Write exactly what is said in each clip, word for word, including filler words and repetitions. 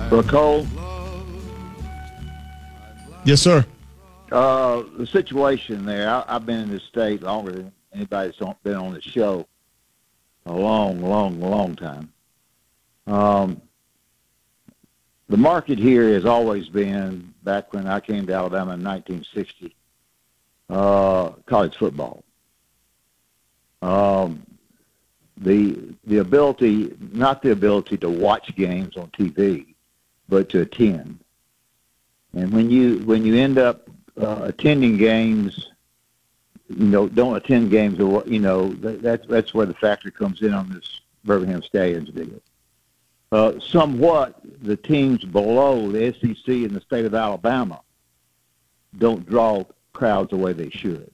Well, Cole, Yes, sir. uh, the situation there, I, I've been in this state longer than anybody that's on- been on the show. A long, long, long time. Um, the market here has always been, back when I came to Alabama in nineteen sixty, uh, college football. Um, the the ability, not the ability to watch games on T V, but to attend. And when you when you end up uh, attending games, you know, don't attend games, or you know, that, that's that's where the factor comes in on this Birmingham Stallions deal. Uh, somewhat, the teams below the S E C in the state of Alabama don't draw crowds the way they should,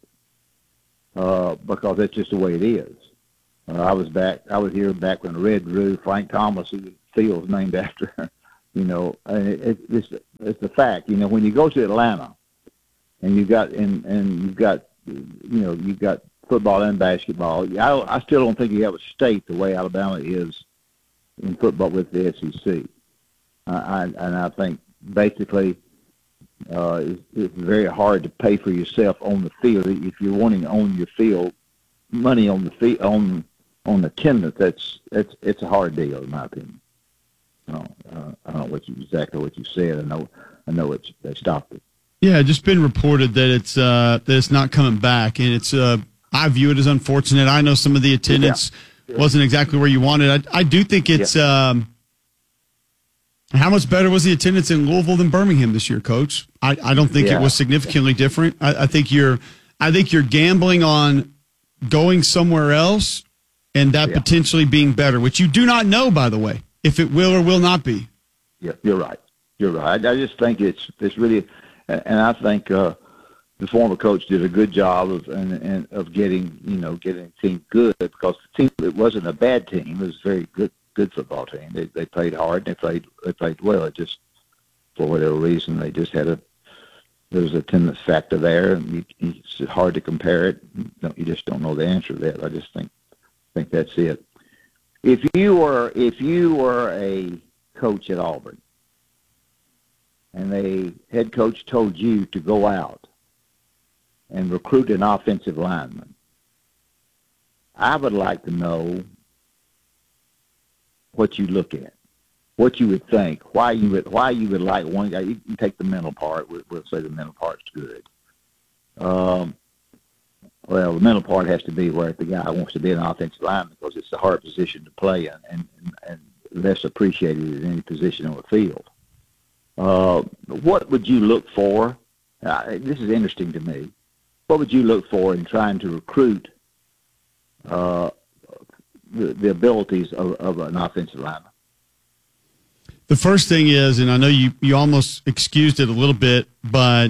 uh, because that's just the way it is. Uh, I was back. I was here back when Red Roo, Frank Thomas, who Field's named after. You know, and it, it, it's it's the fact. You know, when you go to Atlanta, and you got and and you've got, you know, you've got football and basketball. I I still don't think you have a state the way Alabama is in football with the S E C. I, I and I think basically uh, it's, it's very hard to pay for yourself on the field if you're wanting on your field money on the field on on attendance. That's that's it's a hard deal in my opinion. No, uh, I don't know what you, exactly what you said. I know, I know it's they stopped it. Yeah, it's just been reported that it's uh, that it's not coming back, and it's. Uh, I view it as unfortunate. I know some of the attendance yeah. wasn't exactly where you wanted. I, I do think it's. Yeah. Um, how much better was the attendance in Louisville than Birmingham this year, Coach? I, I don't think yeah. it was significantly different. I, I think you're. I think you're gambling on going somewhere else, and that yeah. potentially being better, which you do not know, by the way, if it will or will not be. Yeah, you're right. You're right. I, I just think it's it's really, and I think uh, the former coach did a good job of and, and of getting you know getting the team good, because the team, it wasn't a bad team. It was a very good good football team. They they played hard. They played they played well. It just for whatever reason they just had a there was a attendance factor there, and you, it's hard to compare it. You, know, you just don't know the answer to that. I just think think that's it. If you were if you were a coach at Auburn, and the head coach told you to go out and recruit an offensive lineman, I would like to know what you look at, what you would think, why you would why you would like one guy. You can take the mental part. We'll, we'll say the mental part's good. Um, well, the mental part has to be where the guy wants to be an offensive lineman, because it's a hard position to play in, and, and, and less appreciated in any position on the field. Uh, what would you look for? Uh, this is interesting to me. What would you look for in trying to recruit uh, the, the abilities of, of an offensive lineman? The first thing is, and I know you, you almost excused it a little bit, but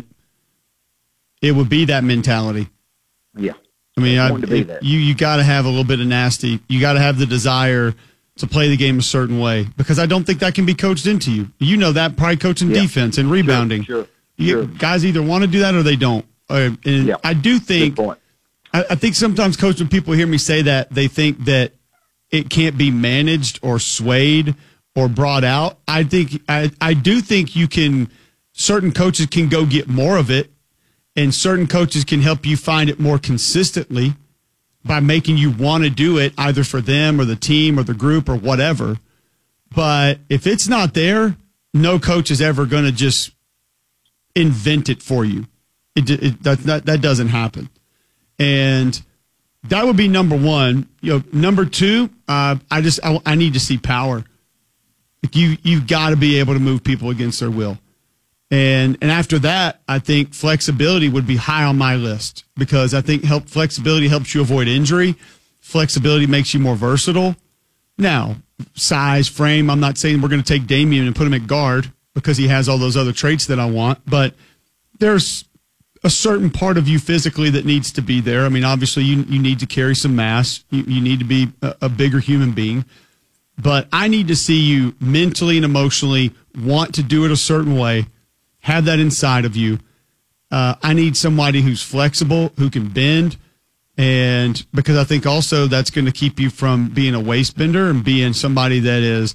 it would be that mentality. Yeah. I mean, I, it, you you got to have a little bit of nasty. You got to have the desire to play the game a certain way, because I don't think that can be coached into you. You know that, probably coaching yeah. defense and rebounding. Sure, sure, you, sure. Guys either want to do that or they don't. Uh, and yeah. I do think, I, I think sometimes, Coach, when people hear me say that, they think that it can't be managed or swayed or brought out. I think I, I do think you can. Certain coaches can go get more of it, and certain coaches can help you find it more consistently by making you want to do it, either for them or the team or the group or whatever. But if it's not there, no coach is ever going to just invent it for you. It, it that, that that doesn't happen, and that would be number one. You know, number two, uh, I just I, I need to see power. Like you you've got to be able to move people against their will. And and after that, I think flexibility would be high on my list, because I think help flexibility helps you avoid injury. Flexibility makes you more versatile. Now, size, frame, I'm not saying we're going to take Damian and put him at guard because he has all those other traits that I want, but there's a certain part of you physically that needs to be there. I mean, obviously, you you need to carry some mass. You, you need to be a, a bigger human being. But I need to see you mentally and emotionally want to do it a certain way. Have that inside of you. Uh, I need somebody who's flexible, who can bend, and because I think also that's going to keep you from being a waist bender and being somebody that is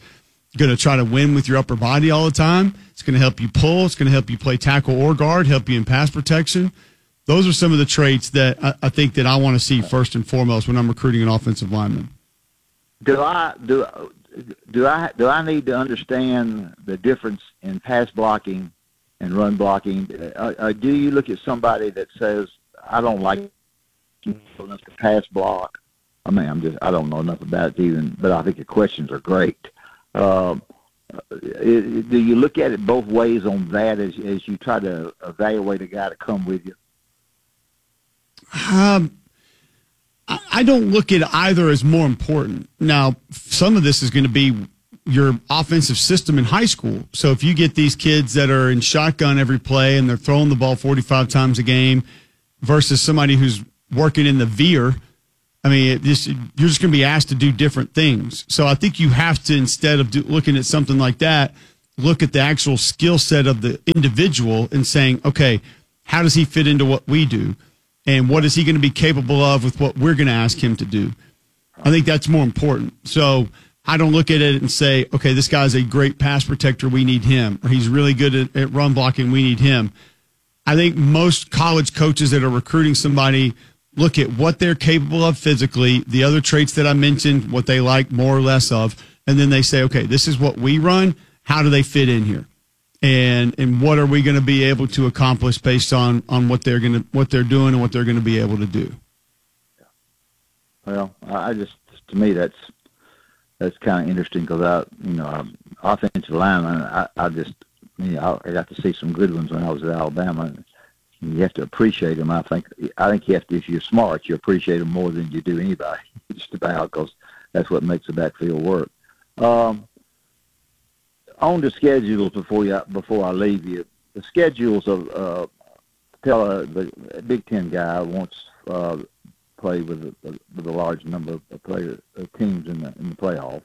going to try to win with your upper body all the time. It's going to help you pull. It's going to help you play tackle or guard, help you in pass protection. Those are some of the traits that I, I think that I want to see first and foremost when I'm recruiting an offensive lineman. Do I do do I do I need to understand the difference in pass blocking and run blocking? Uh, uh, do you look at somebody that says, "I don't like enough to pass block"? I mean, I'm just I don't know enough about it even, but I think the questions are great. Um, it, do you look at it both ways on that as as you try to evaluate a guy to come with you? Um. I don't look at either as more important. Now, some of this is going to be your offensive system in high school. So if you get these kids that are in shotgun every play and they're throwing the ball forty-five times a game versus somebody who's working in the veer, I mean, it just, you're just going to be asked to do different things. So I think you have to, instead of do, looking at something like that, look at the actual skill set of the individual and saying, okay, how does he fit into what we do? And what is he going to be capable of with what we're going to ask him to do? I think that's more important. So I don't look at it and say, okay, this guy's a great pass protector, we need him. Or he's really good at, at run blocking, we need him. I think most college coaches that are recruiting somebody look at what they're capable of physically, the other traits that I mentioned, what they like more or less of, and then they say, okay, this is what we run. How do they fit in here? And and what are we going to be able to accomplish based on, on what they're going to what they're doing and what they're going to be able to do? Well, I just to me that's that's kind of interesting because I you know I'm offensive lineman. I, I just you know I got to see some good ones when I was at Alabama. And you have to appreciate them. I think I think you have to, if you're smart, you appreciate them more than you do anybody. Just about because that's what makes the backfield work. Um, On the schedules before you before I leave you, the schedules of uh, tell uh, the Big Ten guy wants uh, play with a, with a large number of player of teams in the in the playoff.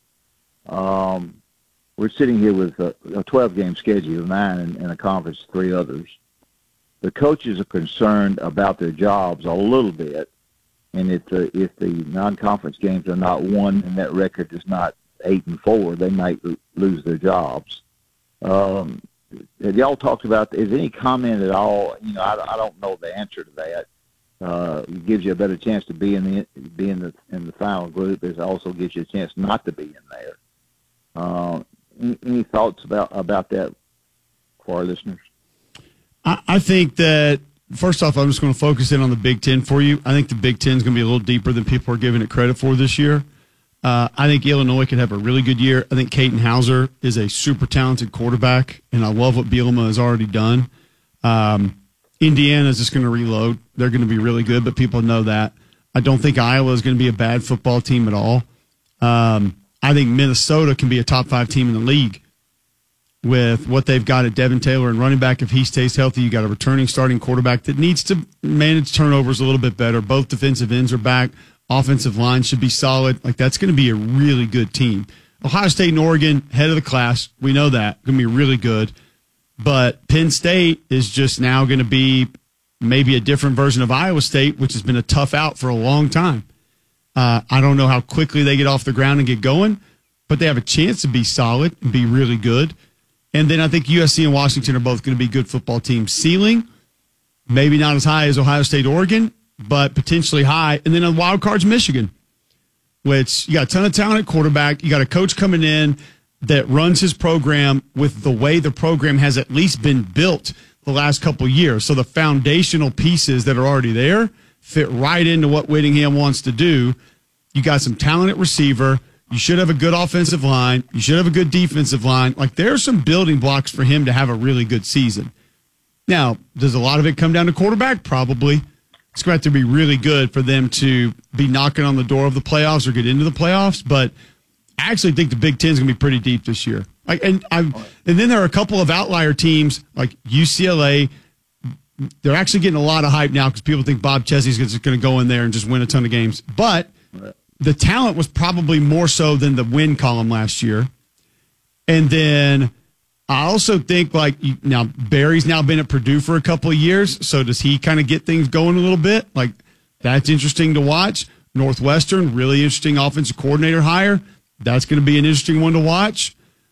Um, we're sitting here with a, a twelve game schedule, nine in, in a conference, three others. The coaches are concerned about their jobs a little bit, and if the if the non-conference games are not won and that record is not eight and four, they might lose their jobs. Um, have y'all talked about, is any comment at all? You know, I, I don't know the answer to that. Uh, it gives you a better chance to be in the be in the in the final group. It also gives you a chance not to be in there. Uh, any, any thoughts about about that for our listeners? I, I think that first off, I'm just going to focus in on the Big Ten for you. I think the Big Ten is going to be a little deeper than people are giving it credit for this year. Uh, I think Illinois could have a really good year. I think Caden Hauser is a super talented quarterback, and I love what Bielema has already done. Um, Indiana is just going to reload. They're going to be really good, but people know that. I don't think Iowa is going to be a bad football team at all. Um, I think Minnesota can be a top five team in the league with what they've got at Devin Taylor and running back. If he stays healthy, you got a returning starting quarterback that needs to manage turnovers a little bit better. Both defensive ends are back. Offensive line should be solid. Like, that's going to be a really good team. Ohio State and Oregon, head of the class. We know that. Going to be really good. But Penn State is just now going to be maybe a different version of Iowa State, which has been a tough out for a long time. Uh, I don't know how quickly they get off the ground and get going, but they have a chance to be solid and be really good. And then I think U S C and Washington are both going to be good football teams. Ceiling, maybe not as high as Ohio State, Oregon, but potentially high. And then on wild cards, Michigan, which you got a ton of talent at quarterback. You got a coach coming in that runs his program with the way the program has at least been built the last couple of years. So the foundational pieces that are already there fit right into what Whittingham wants to do. You got some talent at receiver. You should have a good offensive line. You should have a good defensive line. Like, there are some building blocks for him to have a really good season. Now, does a lot of it come down to quarterback? Probably. It's going to have to be really good for them to be knocking on the door of the playoffs or get into the playoffs. But I actually think the Big Ten is going to be pretty deep this year. Like, and I'm, and then there are a couple of outlier teams like U C L A. They're actually getting a lot of hype now because people think Bob Chesney's just going to go in there and just win a ton of games. But the talent was probably more so than the win column last year. And then I also think, like, now Barry's now been at Purdue for a couple of years, so does he kind of get things going a little bit? Like, that's interesting to watch. Northwestern, really interesting offensive coordinator hire. That's going to be an interesting one to watch.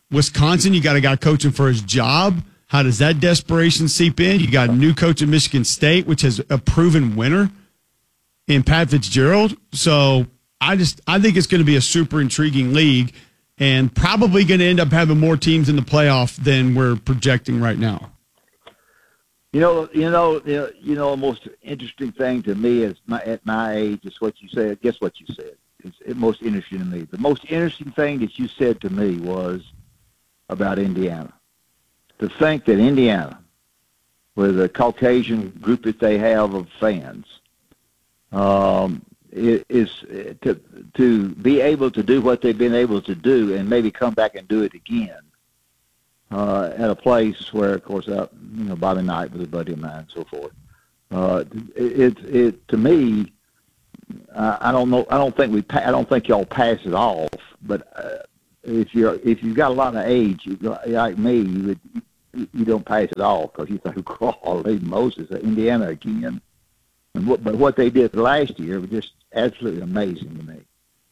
Wisconsin, you got a guy coaching for his job. How does that desperation seep in? You got a new coach at Michigan State, which has a proven winner in Pat Fitzgerald. So I just I think it's going to be a super intriguing league and probably going to end up having more teams in the playoff than we're projecting right now. You know, you know, you know, the most interesting thing to me is my, at my age is what you said. Guess what you said? It's it most interesting to me. The most interesting thing that you said to me was about Indiana. To think that Indiana, with a Caucasian group that they have of fans, um, is to to be able to do what they've been able to do and maybe come back and do it again uh, at a place where, of course, uh, you know, Bobby Knight was a buddy of mine and so forth. Uh, it, it it to me, I, I don't know. I don't think we. Pa- I don't think y'all pass it off. But uh, if you're if you've got a lot of age, you, like me, you would. You don't pass it off because you think, "Golly, Moses, Indiana again." And what, but what they did last year was just absolutely amazing to me.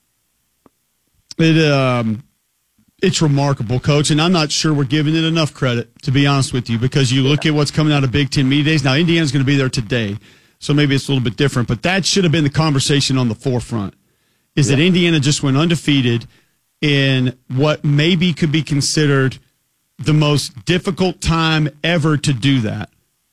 It um, it's remarkable, Coach, and I'm not sure we're giving it enough credit, to be honest with you, because you look at what's coming out of Big Ten Media Days. Now, Indiana's going to be there today, so maybe it's a little bit different, but that should have been the conversation on the forefront. Is yeah. that Indiana just went undefeated in what maybe could be considered the most difficult time ever to do that.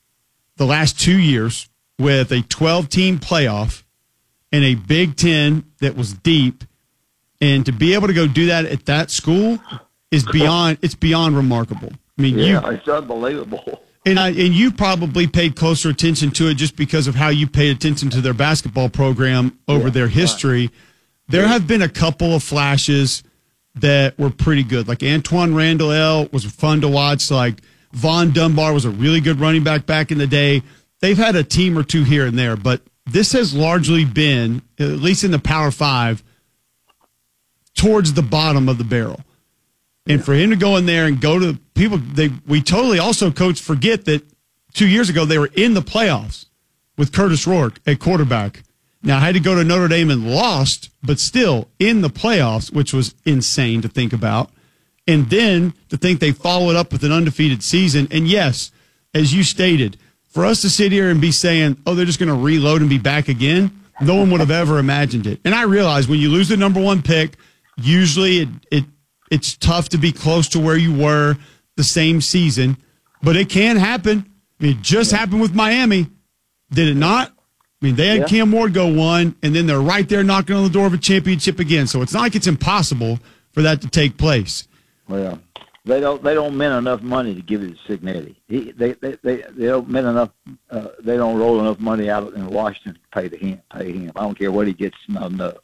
The last two years with a twelve-team playoff and a Big Ten that was deep, and to be able to go do that at that school is beyond it's beyond remarkable. I mean, yeah, you, it's unbelievable. And I, and you probably paid closer attention to it just because of how you paid attention to their basketball program over yeah, their history. Right. There yeah. have been a couple of flashes that were pretty good. Like Antoine Randall was fun to watch. Like Vaughn Dunbar was a really good running back back in the day. They've had a team or two here and there, but this has largely been, at least in the Power Five, towards the bottom of the barrel. And yeah. for him to go in there and go to people, they we totally also, Coach, forget that two years ago they were in the playoffs with Curtis Rourke at quarterback. Now, I had to go to Notre Dame and lost, but still in the playoffs, which was insane to think about. And then to think they followed up with an undefeated season. And yes, as you stated, for us to sit here and be saying, oh, they're just going to reload and be back again, no one would have ever imagined it. And I realize when you lose the number one pick, usually it, it it's tough to be close to where you were the same season, but it can happen. I mean, it just yeah. happened with Miami. Did it not? I mean, they had yeah. Cam Ward go one, and then they're right there knocking on the door of a championship again. So it's not like it's impossible for that to take place. Well, they don't they don't mint enough money to give it to Cignetti. He, they, they they they don't mint enough. Uh, they don't roll enough money out in Washington to pay to him. Pay him. I don't care what he gets, not enough.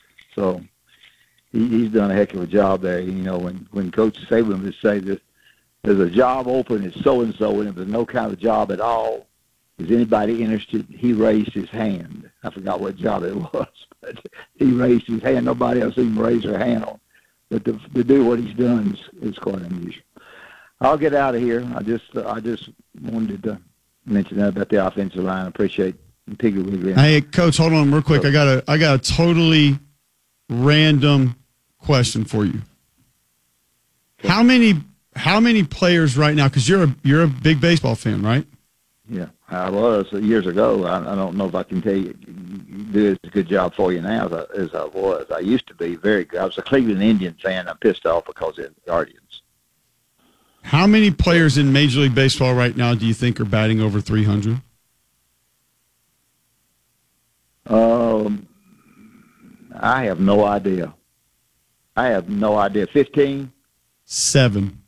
So he, he's done a heck of a job there. You know, when when Coach Saban would say that there's a job open, it's so and so, and if there's no kind of job at all. Is anybody interested? He raised his hand. I forgot what job it was, but he raised his hand. Nobody else even raised their hand on. But to, to do what he's done is, is quite unusual. I'll get out of here. I just I just wanted to mention that about the offensive line. I appreciate Tigger Wiggly. Hey, Coach, hold on real quick. I got a I got a totally random question for you. How many how many players right now? Because you're a you're a big baseball fan, right? Yeah, I was years ago. I, I don't know if I can tell you, do as good job for you now as I, as I was. I used to be very good. I was a Cleveland Indian fan. I'm pissed off because of the Guardians. How many players in Major League Baseball right now do you think are batting over three hundred? Um, I have no idea. I have no idea. fifteen? Seven.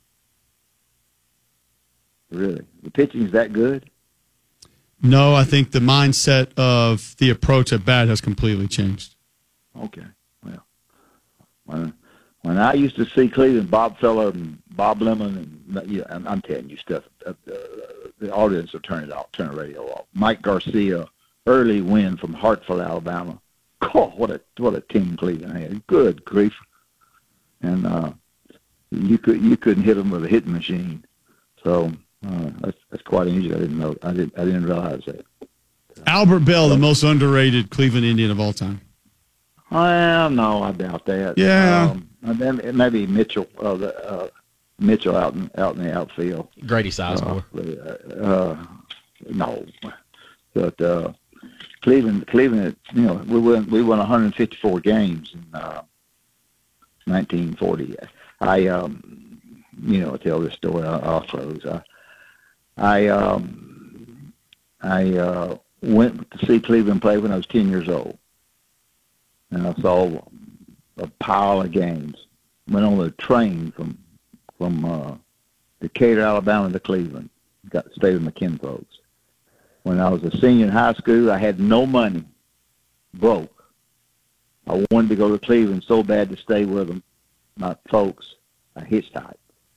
Really? The pitching's that good? No, I think the mindset of the approach at bat has completely changed. Okay. Well, when, when I used to see Cleveland, Bob Feller and Bob Lemon, and yeah, I'm, I'm telling you stuff, uh, uh, the audience will turn it off, turn the radio off. Mike Garcia, early win from Hartsville, Alabama. Oh, what a what a team Cleveland had. Good grief. And uh, you could you couldn't hit them with a hitting machine. So Uh, that's, that's quite unusual. I didn't know. I didn't. I didn't realize that. Albert Bell, the most underrated Cleveland Indian of all time. Well, no, I doubt that. Yeah. Um, maybe Mitchell. Uh, the, uh, Mitchell out in out in the outfield. Grady Sizemore. Uh, uh, no, but uh, Cleveland, Cleveland, you know, we won we won one hundred fifty-four games in uh, nineteen forty. I, um, you know, I'll tell this story. I'll, I'll close. I, I, um, I uh, went to see Cleveland play when I was ten years old, and I saw a pile of games. Went on a train from from uh, Decatur, Alabama to Cleveland. Got to stay with my kinfolks. When I was a senior in high school, I had no money, broke. I wanted to go to Cleveland so bad to stay with them, my folks. I hitchhiked.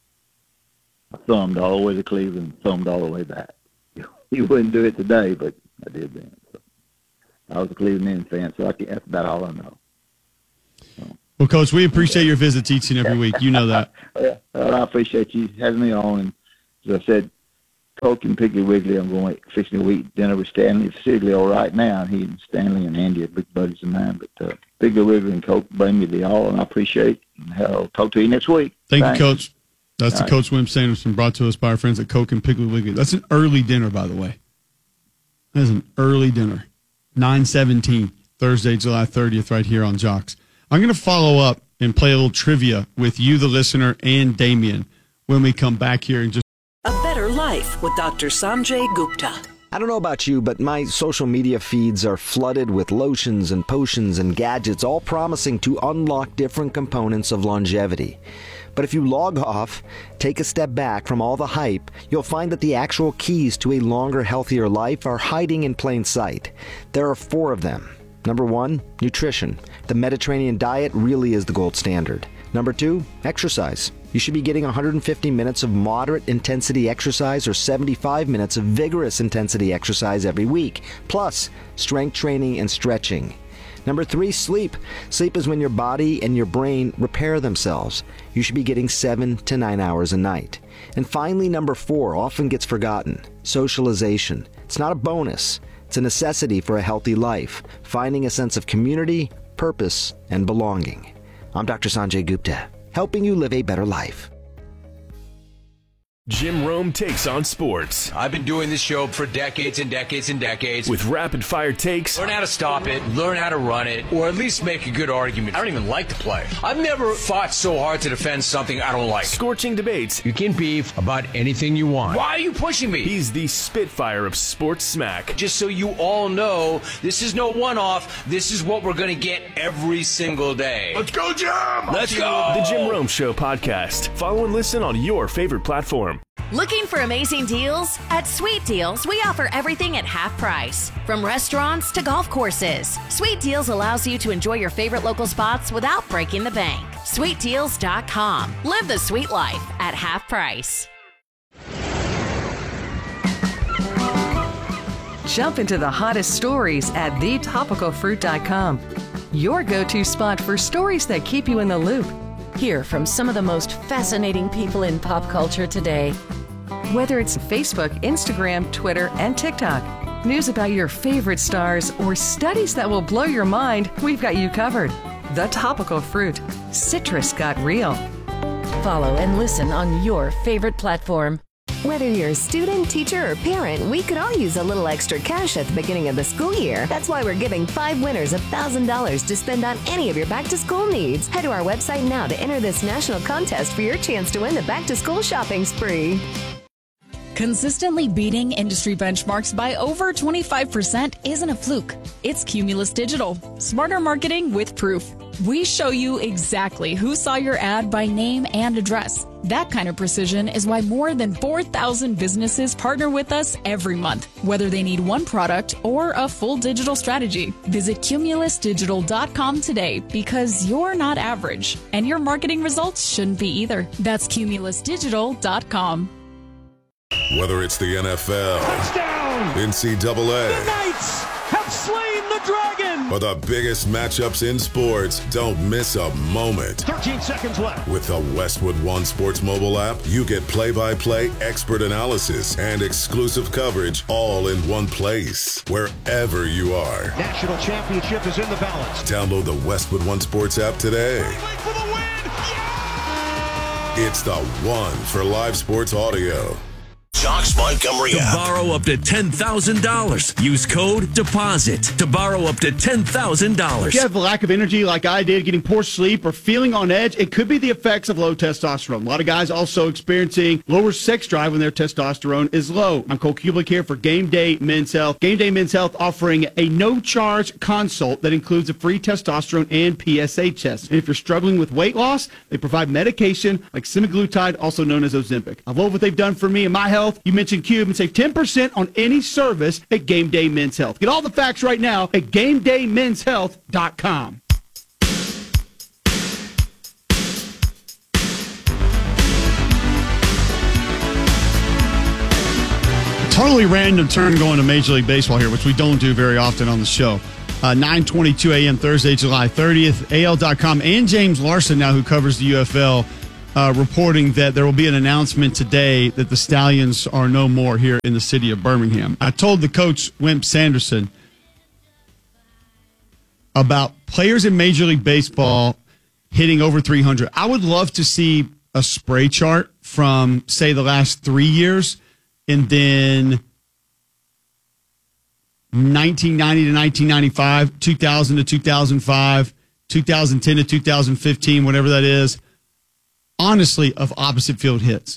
I thumbed all the way to Cleveland, thumbed all the way back. You wouldn't do it today, but I did then. So I was a Cleveland Indians fan, so I can, that's about all I know. So. Well, Coach, we appreciate your visits each and every week. You know that. Yeah, well, I appreciate you having me on. And as I said, Coke and Piggly Wiggly, I'm going to fixing to eat dinner with Stanley Siglio right now. He and Stanley and Andy are big buddies of mine. But uh, Piggly Wiggly and Coke bring me the all, and I appreciate it. And I'll talk to you next week. Thank Thanks. you, Coach. That's all the right. Coach Wim Sanderson, brought to us by our friends at Coke and Piggly Wiggly. That's an early dinner, by the way. That is an early dinner. nine seventeen, Thursday, July thirtieth, right here on Jocks. I'm going to follow up and play a little trivia with you, the listener, and Damien when we come back here in just A Better Life with Doctor Sanjay Gupta. I don't know about you, but my social media feeds are flooded with lotions and potions and gadgets, all promising to unlock different components of longevity. But if you log off, take a step back from all the hype, you'll find that the actual keys to a longer, healthier life are hiding in plain sight. There are four of them. Number one, nutrition. The Mediterranean diet really is the gold standard. Number two, exercise. You should be getting one hundred fifty minutes of moderate intensity exercise or seventy-five minutes of vigorous intensity exercise every week, plus strength training and stretching. Number three, sleep. Sleep is when your body and your brain repair themselves. You should be getting seven to nine hours a night. And finally, number four, often gets forgotten, socialization. It's not a bonus. It's a necessity for a healthy life, finding a sense of community, purpose, and belonging. I'm Doctor Sanjay Gupta, helping you live a better life. Jim Rome takes on sports. I've been doing this show for decades and decades and decades. With rapid-fire takes. Learn how to stop it, learn how to run it, or at least make a good argument. I don't even like to play. I've never fought so hard to defend something I don't like. Scorching debates. You can beef about anything you want. Why are you pushing me? He's the Spitfire of sports smack. Just so you all know, this is no one-off. This is what we're going to get every single day. Let's go, Jim! Let's go! The Jim Rome Show podcast. Follow and listen on your favorite platform. Looking for amazing deals? At Sweet Deals, we offer everything at half price. From restaurants to golf courses, Sweet Deals allows you to enjoy your favorite local spots without breaking the bank. sweet deals dot com. Live the sweet life at half price. Jump into the hottest stories at the topical fruit dot com. Your go-to spot for stories that keep you in the loop. Hear from some of the most fascinating people in pop culture today. Whether it's Facebook, Instagram, Twitter, and TikTok, news about your favorite stars, or studies that will blow your mind, we've got you covered. The Topical Fruit. Citrus got real. Follow and listen on your favorite platform. Whether you're a student, teacher, or parent, we could all use a little extra cash at the beginning of the school year. That's why we're giving five winners one thousand dollars to spend on any of your back-to-school needs. Head to our website now to enter this national contest for your chance to win the back-to-school shopping spree. Consistently beating industry benchmarks by over twenty-five percent isn't a fluke. It's Cumulus Digital. Smarter marketing with proof. We show you exactly who saw your ad by name and address. That kind of precision is why more than four thousand businesses partner with us every month, whether they need one product or a full digital strategy. Visit cumulus digital dot com today because you're not average, and your marketing results shouldn't be either. That's cumulus digital dot com. Whether it's the N F L, touchdown, N C double A, the Knights have slain the dragon, or the biggest matchups in sports, don't miss a moment. thirteen seconds left. With the Westwood One Sports mobile app, you get play-by-play expert analysis and exclusive coverage all in one place, wherever you are. National championship is in the balance. Download the Westwood One Sports app today. For the win. Yeah! It's the one for live sports audio. Jox Montgomery to borrow up to ten thousand dollars. Use code DEPOSIT to borrow up to ten thousand dollars. If you have a lack of energy like I did, getting poor sleep, or feeling on edge, it could be the effects of low testosterone. A lot of guys also experiencing lower sex drive when their testosterone is low. I'm Cole Kublik here for Game Day Men's Health. Game Day Men's Health offering a no-charge consult that includes a free testosterone and P S A test. And if you're struggling with weight loss, they provide medication like semaglutide, also known as Ozempic. I love what they've done for me and my health. You mention Cube and save ten percent on any service at Game Day Men's Health. Get all the facts right now at game day men's health dot com. Totally random turn going to Major League Baseball here, which we don't do very often on the show. Uh, nine twenty-two a.m. Thursday, July thirtieth. A L dot com and James Larson now, who covers the U F L, Uh, reporting that there will be an announcement today that the Stallions are no more here in the city of Birmingham. I told the coach, Wimp Sanderson, about players in Major League Baseball hitting over three hundred. I would love to see a spray chart from, say, the last three years, and then nineteen ninety to nineteen ninety-five, two thousand to two thousand five, two thousand ten to two thousand fifteen, whatever that is. Honestly, of opposite field hits.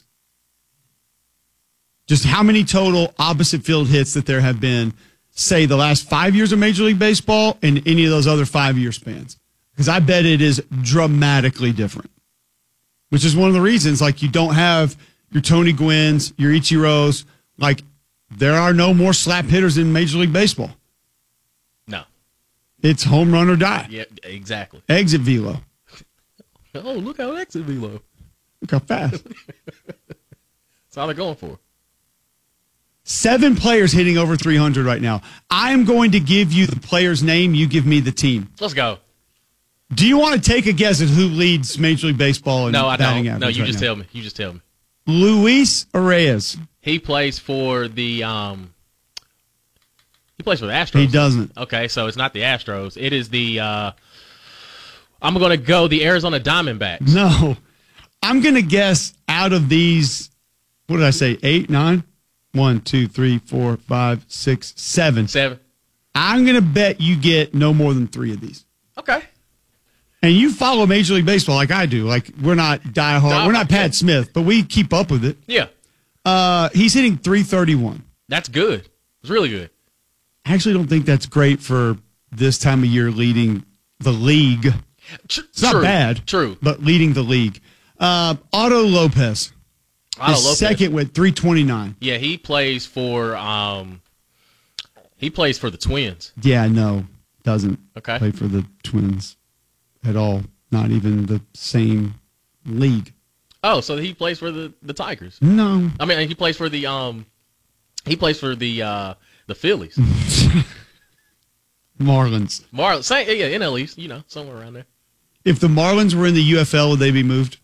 Just how many total opposite field hits that there have been, say, the last five years of Major League Baseball and any of those other five-year spans. Because I bet it is dramatically different. Which is one of the reasons, like, you don't have your Tony Gwynn's, your Ichiro's. Like, there are no more slap hitters in Major League Baseball. No. It's home run or die. Yeah, exactly. Exit velo. Oh, look how exit velo. Look how fast. That's all they're going for. Seven players hitting over three hundred right now. I am going to give you the player's name. You give me the team. Let's go. Do you want to take a guess at who leads Major League Baseball in no, I batting don't. average? No, you right just now? tell me. You just tell me. Luis Arraez. He plays for the um. He plays for the Astros. He doesn't. Okay, so it's not the Astros. It is the. Uh, I'm going to go the Arizona Diamondbacks. No. I'm going to guess out of these, what did I say, eight, nine? One, two, three, four, five, six, seven. Seven. I'm going to bet you get no more than three of these. Okay. And you follow Major League Baseball like I do. Like, we're not diehard. No, we're not Pat Smith, but we keep up with it. Yeah. Uh, he's hitting three thirty-one. That's good. It's really good. I actually don't think that's great for this time of year leading the league. Tr- it's not true. bad. True. But leading the league. Uh, Otto Lopez. Otto is Lopez. second with three twenty-nine. Yeah, he plays for um, he plays for the Twins. Yeah, no, doesn't Okay. play for the Twins at all. Not even the same league. Oh, so he plays for the, the Tigers. No. I mean, he plays for the um, he plays for the uh, the Phillies. Marlins. Marlins, same, yeah, N L East, you know, somewhere around there. If the Marlins were in the U F L, would they be moved?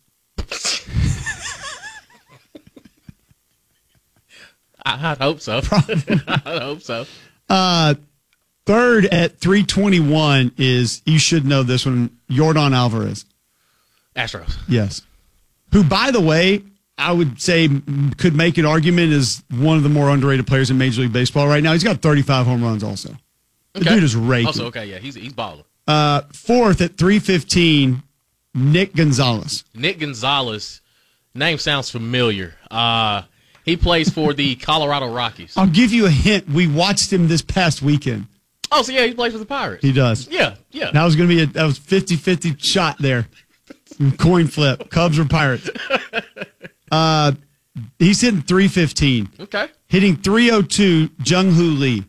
I, I'd hope so. I'd hope so. Uh, third at three twenty-one is, you should know this one, Yordan Alvarez. Astros. Yes. Who, by the way, I would say could make an argument as one of the more underrated players in Major League Baseball right now. He's got thirty-five home runs also. The Okay. dude is raking. Also, okay, yeah, he's he's balling. Uh, fourth at three fifteen, Nick Gonzalez. Nick Gonzalez, name sounds familiar. Uh, he plays for the Colorado Rockies. I'll give you a hint. We watched him this past weekend. Oh, so yeah, he plays for the Pirates. He does. Yeah, yeah. That was going to be a that was fifty-fifty shot there. Coin flip. Cubs or Pirates. Uh, he's hitting three fifteen. Okay. Hitting three oh two, Jung Hoo Lee.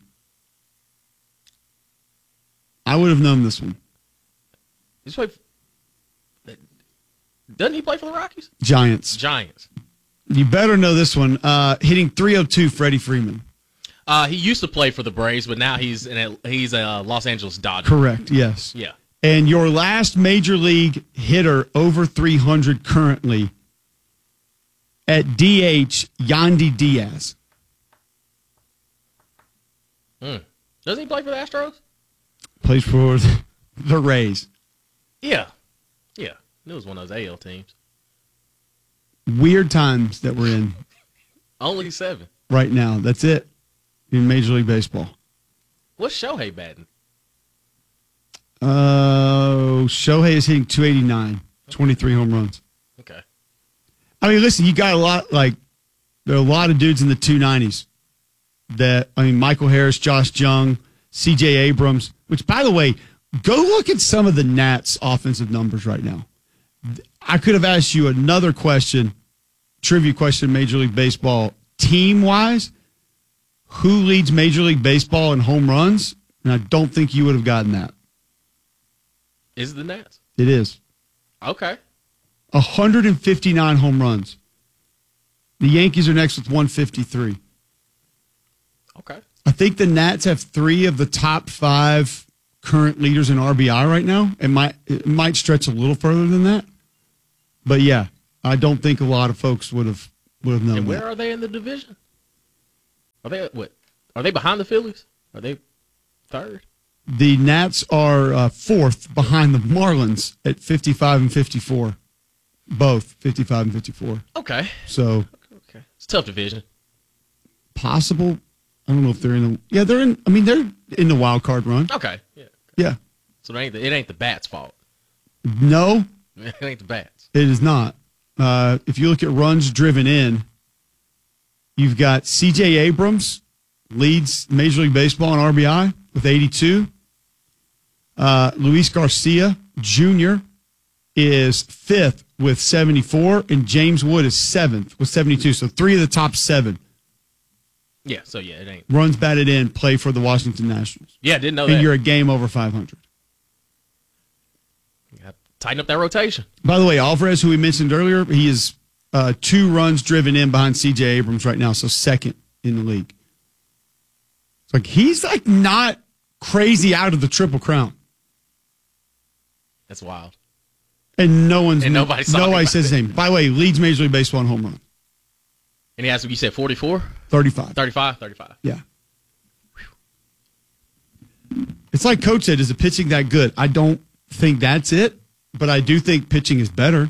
I would have known this one. He's play, doesn't he play for the Rockies? Giants. Giants. You better know this one. Uh, hitting three oh two, Freddie Freeman. Uh, he used to play for the Braves, but now he's in a, he's a Los Angeles Dodger. Correct, yes. Yeah. And your last major league hitter over three hundred currently at D H, Yandy Diaz. Hmm. Doesn't he play for the Astros? Plays for the Rays. Yeah. Yeah. It was one of those A L teams. Weird times that we're in Only seven. right now. That's it in Major League Baseball. What's Shohei batting? Uh, Shohei is hitting two eighty-nine, twenty-three home runs. Okay. I mean, listen, you got a lot, like, there are a lot of dudes in the two nineties that, I mean, Michael Harris, Josh Jung, C J Abrams, which, by the way, go look at some of the Nats' offensive numbers right now. I could have asked you another question, trivia question, Major League Baseball, team-wise, who leads Major League Baseball in home runs? And I don't think you would have gotten that. Is it the Nats? It is. Okay. one hundred fifty-nine home runs. The Yankees are next with one fifty-three. Okay. I think the Nats have three of the top five current leaders in R B I right now. It might it might stretch a little further than that. But yeah, I don't think a lot of folks would have would have known And where that. are they in the division? Are they what? Are they behind the Phillies? Are they third? The Nats are uh, fourth behind the Marlins at fifty-five and fifty-four. Both fifty-five and fifty-four. Okay. So Okay. It's a tough division. possible. I don't know if they're in the yeah they're in. I mean they're in the wild card run. Okay. Yeah. Yeah. So it ain't the, it ain't the bats' fault. No, It ain't the bats. it is not. Uh, if you look at runs driven in, you've got C J Abrams leads Major League Baseball in R B I with eighty-two. Uh, Luis Garcia Junior is fifth with seventy-four, and James Wood is seventh with seventy-two. So three of the top seven Yeah. So yeah, it ain't. runs batted in play for the Washington Nationals. Yeah, didn't know and that. you're a game over five hundred. You gotta tighten up that rotation. By the way, Alvarez, who we mentioned earlier, he is uh, two runs driven in behind C J Abrams right now, so second in the league. It's like he's like not crazy out of the Triple Crown, That's wild. and no one's And nobody's talking nobody about says his it. name. By the way, leads Major League Baseball in home run, And he has, you said forty-four? thirty-five. thirty-five? thirty-five. Yeah. It's like Coach said, is the pitching that good? I don't think that's it, but I do think pitching is better.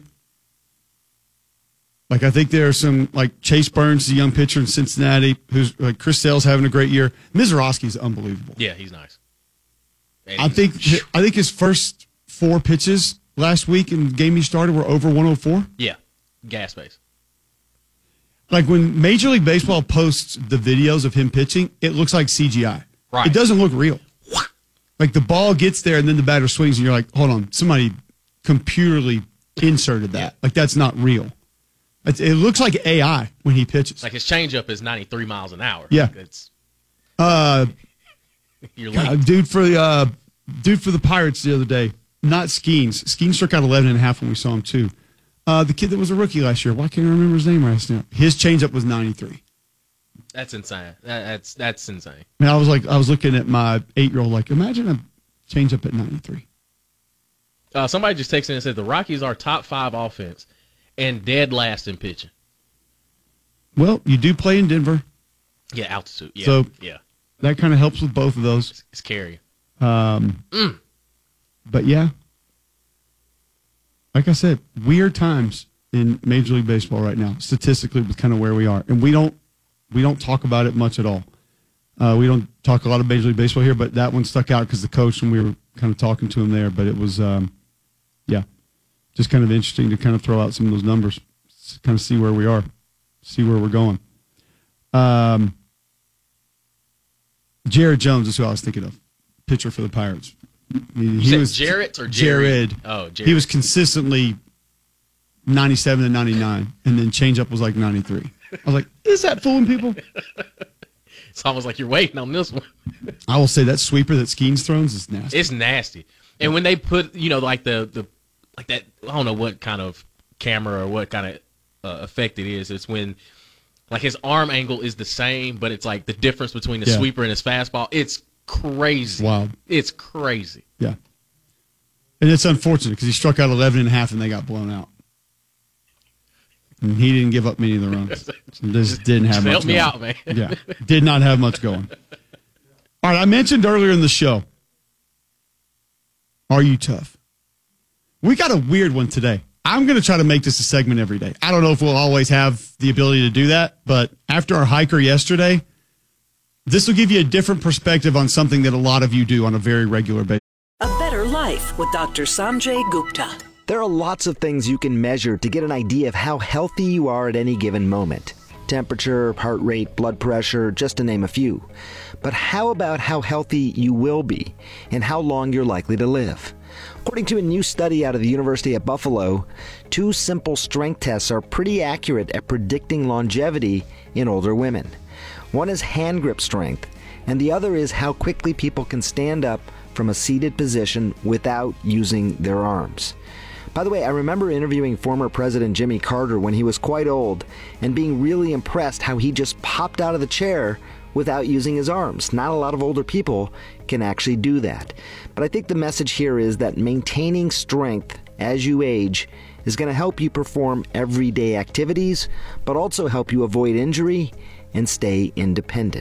Like, I think there are some, like Chase Burns, the young pitcher in Cincinnati, who's like Chris Sale's having a great year. Mizorowski's unbelievable. Yeah, he's nice. And I he's- think I think his first four pitches last week in the game he started were over one oh four. Yeah. Gas base. Like when Major League Baseball posts the videos of him pitching, it looks like C G I. Right. It doesn't look real. Like the ball gets there and then the batter swings and you're like, hold on, somebody computerly inserted that. Like that's not real. It's, it looks like A I when he pitches. Like his changeup is ninety-three miles an hour. Yeah. Like it's, Uh, you're late. God, dude for the uh, dude for the Pirates the other day, not Skeens. Skeens struck out eleven and a half when we saw him too. Uh, the kid that was a rookie last year. Why can't I remember his name right now? His changeup was ninety-three. That's insane. That, that's that's insane. I mean, I was like, I was looking at my eight-year-old, like, imagine a changeup at ninety-three. Uh, somebody just texted in and said the Rockies are top five offense and dead last in pitching. Well, you do play in Denver, Yeah, altitude. Yeah, So- yeah, that kind of helps with both of those. it's carrying. Um, Mm. But yeah, like I said, weird times in Major League Baseball right now, statistically, with kind of where we are, and we don't we don't talk about it much at all. Uh, we don't talk a lot of Major League Baseball here, but that one stuck out because the coach and we were kind of talking to him there. But it was, um, yeah, just kind of interesting to kind of throw out some of those numbers, kind of see where we are, see where we're going. Um, Jared Jones is who I was thinking of, pitcher for the Pirates. He, You said Jarrett or Jared? Jared. Oh, Jared. He was consistently ninety-seven and ninety-nine, and then changeup was like ninety-three. I was like, is that fooling people? It's almost like you're waiting on this one. I will say that sweeper that Skeens throws is nasty. It's nasty. And when they put, you know, like the, the like that, I don't know what kind of camera or what kind of uh, effect it is. It's when, like, his arm angle is the same, but it's like the difference between the Yeah. sweeper and his fastball. It's crazy. Wild. It's crazy. Yeah. And it's unfortunate because he struck out eleven and a half and they got blown out. And he didn't give up many of the runs. This didn't have Just much help me going. out, man. Yeah. Did not have much going. All right. I mentioned earlier in the show, Are You Tough? We got a weird one today. I'm going to try to make this a segment every day. I don't know if we'll always have the ability to do that, but after our hiker yesterday, this will give you a different perspective on something that a lot of you do on a very regular basis. A Better Life with Doctor Sanjay Gupta. There are lots of things you can measure to get an idea of how healthy you are at any given moment. Temperature, heart rate, blood pressure, just to name a few. But how about how healthy you will be and how long you're likely to live? According to a new study out of the University at Buffalo, two simple strength tests are pretty accurate at predicting longevity in older women. One is hand grip strength, and the other is how quickly people can stand up from a seated position without using their arms. By the way, I remember interviewing former President Jimmy Carter when he was quite old and being really impressed how he just popped out of the chair without using his arms. Not a lot of older people can actually do that. But I think the message here is that maintaining strength as you age is going to help you perform everyday activities, but also help you avoid injury and stay independent.